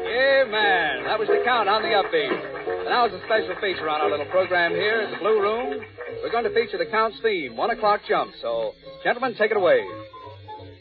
Yeah, man. That was the count on the upbeat. And now, as a special feature on our little program here at the Blue Room, we're going to feature the Count's theme, 1 o'clock jump. So, gentlemen, take it away.